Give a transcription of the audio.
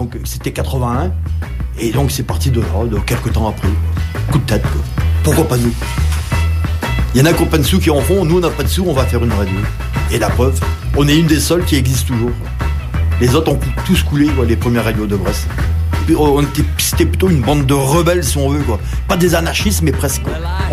donc c'était 81. Et donc c'est parti de là, de quelques temps après. Coup de tête, quoi. Pourquoi pas nous? Il y en a qui n'ont pas de sous qui en font, nous on n'a pas de sous, on va faire une radio. Et la preuve, on est une des seules qui existe toujours. Les autres ont tous coulé, quoi, les premières radios de Brest. C'était plutôt une bande de rebelles, si on veut, quoi. Pas des anarchistes, mais presque, quoi.